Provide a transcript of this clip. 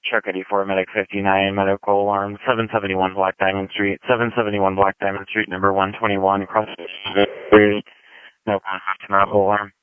Truck 84, Medic 59, medical alarm, 771 Black Diamond Street, 771 Black Diamond Street, number 121, across the street. No contact, medical alarm.